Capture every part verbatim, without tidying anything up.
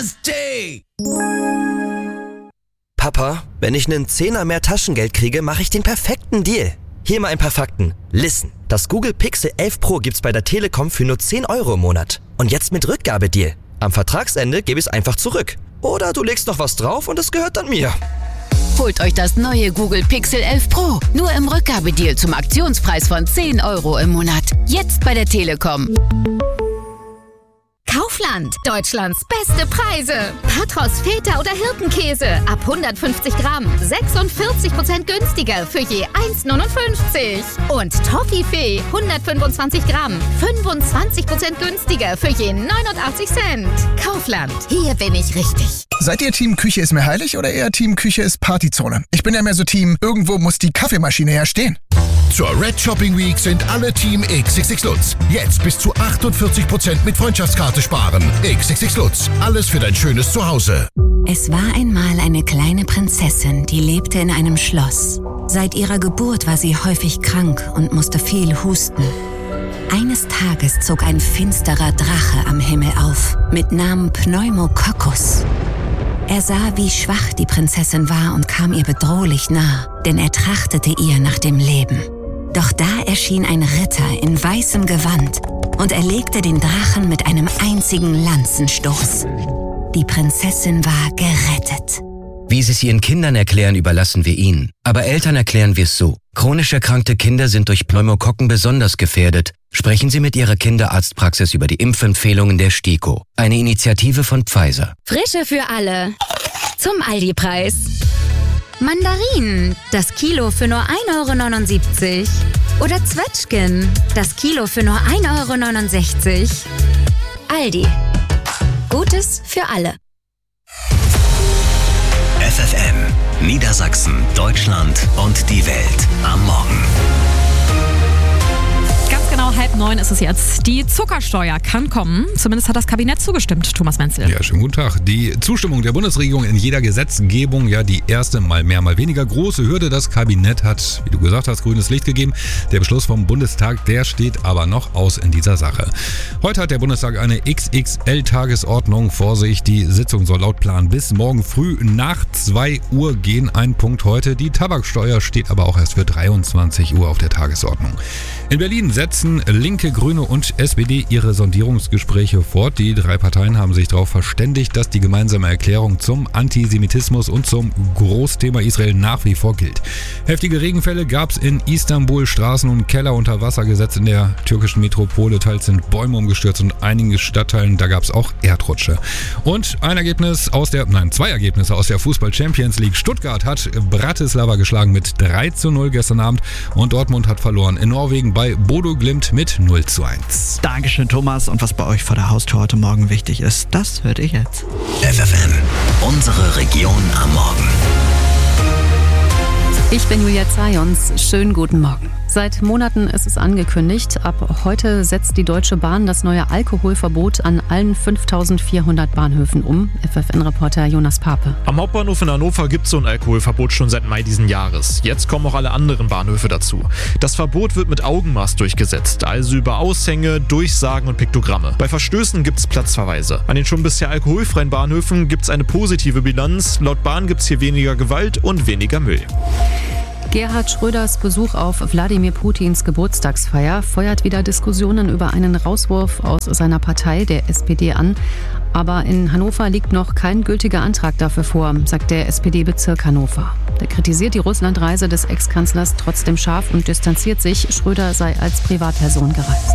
Papa, wenn ich einen Zehner mehr Taschengeld kriege, mache ich den perfekten Deal. Hier mal ein paar Fakten. Listen, das Google Pixel elf Pro gibt's bei der Telekom für nur zehn Euro im Monat. Und jetzt mit Rückgabedeal. Am Vertragsende gebe ich es einfach zurück. Oder du legst noch was drauf und es gehört dann mir. Holt euch das neue Google Pixel elf Pro. Nur im Rückgabedeal zum Aktionspreis von zehn Euro im Monat. Jetzt bei der Telekom. Kaufland, Deutschlands beste Preise. Patros, Feta oder Hirtenkäse ab hundertfünfzig Gramm, sechsundvierzig Prozent günstiger für je eins neunundfünfzig. Und Toffifee, hundertfünfundzwanzig Gramm, fünfundzwanzig Prozent günstiger für je neunundachtzig Cent. Kaufland, hier bin ich richtig. Seid ihr Team Küche ist mir heilig oder eher Team Küche ist Partyzone? Ich bin ja mehr so Team, irgendwo muss die Kaffeemaschine ja stehen. Zur Red Shopping Week sind alle Team X X X Lutz. Jetzt bis zu achtundvierzig Prozent mit Freundschaftskarte sparen. X X X Lutz. Alles für dein schönes Zuhause. Es war einmal eine kleine Prinzessin, die lebte in einem Schloss. Seit ihrer Geburt war sie häufig krank und musste viel husten. Eines Tages zog ein finsterer Drache am Himmel auf, mit Namen Pneumococcus. Er sah, wie schwach die Prinzessin war und kam ihr bedrohlich nah, denn er trachtete ihr nach dem Leben. Doch da erschien ein Ritter in weißem Gewand und erlegte den Drachen mit einem einzigen Lanzenstoß. Die Prinzessin war gerettet. Wie Sie es Ihren Kindern erklären, überlassen wir Ihnen. Aber Eltern erklären wir es so. Chronisch erkrankte Kinder sind durch Pneumokokken besonders gefährdet. Sprechen Sie mit Ihrer Kinderarztpraxis über die Impfempfehlungen der STIKO. Eine Initiative von Pfizer. Frische für alle. Zum Aldi-Preis. Mandarinen, das Kilo für nur ein Euro neunundsiebzig. Oder Zwetschgen, das Kilo für nur ein Euro neunundsechzig. Aldi. Gutes für alle. F F M, Niedersachsen, Deutschland und die Welt am Morgen. Ganz genau halb neun ist es jetzt. Die Zuckersteuer kann kommen. Zumindest hat das Kabinett zugestimmt, Thomas Menzel. Ja, schönen guten Tag. Die Zustimmung der Bundesregierung in jeder Gesetzgebung, ja die erste mal mehr, mal weniger große Hürde. Das Kabinett hat, wie du gesagt hast, grünes Licht gegeben. Der Beschluss vom Bundestag, der steht aber noch aus in dieser Sache. Heute hat der Bundestag eine X X L-Tagesordnung vor sich. Die Sitzung soll laut Plan bis morgen früh nach zwei Uhr gehen. Ein Punkt heute. Die Tabaksteuer steht aber auch erst für dreiundzwanzig Uhr auf der Tagesordnung. In Berlin setzen Linke, Grüne und S P D ihre Sondierungsgespräche fort. Die drei Parteien haben sich darauf verständigt, dass die gemeinsame Erklärung zum Antisemitismus und zum Großthema Israel nach wie vor gilt. Heftige Regenfälle gab es in Istanbul, Straßen und Keller unter Wasser gesetzt in der türkischen Metropole. Teils sind Bäume umgestürzt und einigen Stadtteilen, da gab es auch Erdrutsche. Und ein Ergebnis aus der, nein, zwei Ergebnisse aus der Fußball-Champions League. Stuttgart hat Bratislava geschlagen mit drei zu null gestern Abend und Dortmund hat verloren in Norwegen bei Bodo Glimt mit null zu eins. Dankeschön, Thomas. Und was bei euch vor der Haustür heute Morgen wichtig ist, das hört ihr jetzt. F F M, unsere Region am Morgen. Ich bin Julia Zajons. Schönen guten Morgen. Seit Monaten ist es angekündigt. Ab heute setzt die Deutsche Bahn das neue Alkoholverbot an allen fünftausendvierhundert Bahnhöfen um. F F N-Reporter Jonas Pape. Am Hauptbahnhof in Hannover gibt es so ein Alkoholverbot schon seit Mai diesen Jahres. Jetzt kommen auch alle anderen Bahnhöfe dazu. Das Verbot wird mit Augenmaß durchgesetzt, also über Aushänge, Durchsagen und Piktogramme. Bei Verstößen gibt es Platzverweise. An den schon bisher alkoholfreien Bahnhöfen gibt es eine positive Bilanz. Laut Bahn gibt es hier weniger Gewalt und weniger Müll. Gerhard Schröders Besuch auf Wladimir Putins Geburtstagsfeier feuert wieder Diskussionen über einen Rauswurf aus seiner Partei, der S P D, an. Aber in Hannover liegt noch kein gültiger Antrag dafür vor, sagt der S P D-Bezirk Hannover. Der kritisiert die Russlandreise des Ex-Kanzlers trotzdem scharf und distanziert sich, Schröder sei als Privatperson gereist.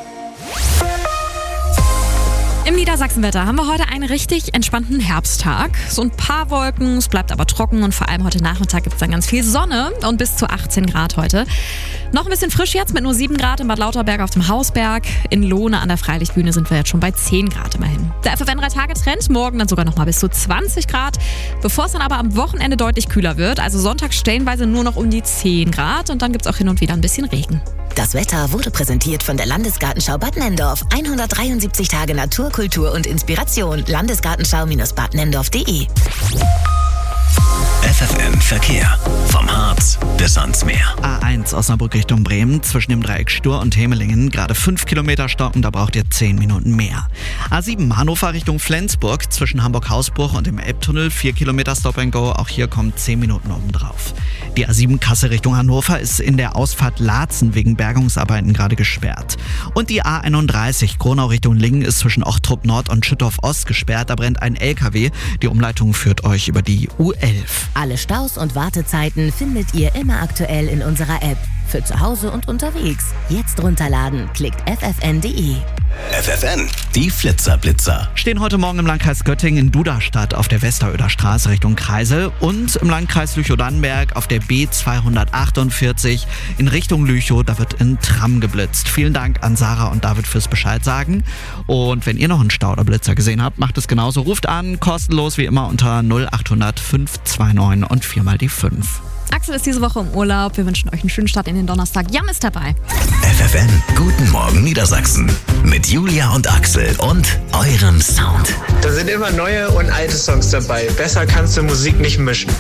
Im Niedersachsenwetter haben wir heute einen richtig entspannten Herbsttag. So ein paar Wolken, es bleibt aber trocken und vor allem heute Nachmittag gibt es dann ganz viel Sonne und bis zu achtzehn Grad heute. Noch ein bisschen frisch jetzt mit nur sieben Grad in Bad Lauterberg auf dem Hausberg. In Lohne an der Freilichtbühne sind wir jetzt schon bei zehn Grad immerhin. Der F F N drei Tage Trend, morgen dann sogar noch mal bis zu zwanzig Grad, bevor es dann aber am Wochenende deutlich kühler wird. Also Sonntag stellenweise nur noch um die zehn Grad und dann gibt es auch hin und wieder ein bisschen Regen. Das Wetter wurde präsentiert von der Landesgartenschau Bad Nenndorf. hundertdreiundsiebzig Tage Natur, Kultur und Inspiration. Landesgartenschau-bad nendorf punkt de F F N Verkehr. Vom Harz bis ans Meer. A eins Osnabrück Richtung Bremen, zwischen dem Dreieck Stur und Hemelingen. Gerade fünf Kilometer stoppen, da braucht ihr zehn Minuten mehr. A sieben Hannover Richtung Flensburg, zwischen Hamburg-Hausbruch und dem Elbtunnel. vier Kilometer Stop and Go, auch hier kommen zehn Minuten obendrauf. Die A sieben Kassel Richtung Hannover ist in der Ausfahrt Laatzen wegen Bergungsarbeiten gerade gesperrt. Und die A einunddreißig Gronau Richtung Lingen ist zwischen Ochtrup Nord und Schüttorf Ost gesperrt. Da brennt ein L K W. Die Umleitung führt euch über die U elf. Alle Staus und Wartezeiten findet ihr immer aktuell in unserer App. Für zu Hause und unterwegs. Jetzt runterladen. Klickt f f n punkt d e. F F N, die Flitzerblitzer. Stehen heute Morgen im Landkreis Göttingen in Duderstadt auf der Westeröder Straße Richtung Kreisel und im Landkreis Lüchow-Dannenberg auf der B zweihundertachtundvierzig in Richtung Lüchow. Da wird in Tram geblitzt. Vielen Dank an Sarah und David fürs Bescheid sagen. Und wenn ihr noch einen Stau oder Blitzer gesehen habt, macht es genauso. Ruft an, kostenlos wie immer unter null achthundert fünf zwei neun und viermal die fünf. Axel ist diese Woche im Urlaub. Wir wünschen euch einen schönen Start in den Donnerstag. Jan ist dabei. F F N, guten Morgen Niedersachsen. Mit Julia und Axel und eurem Sound. Da sind immer neue und alte Songs dabei. Besser kannst du Musik nicht mischen.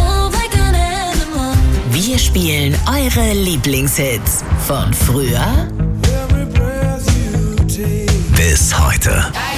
Wir spielen eure Lieblingshits. Von früher bis heute.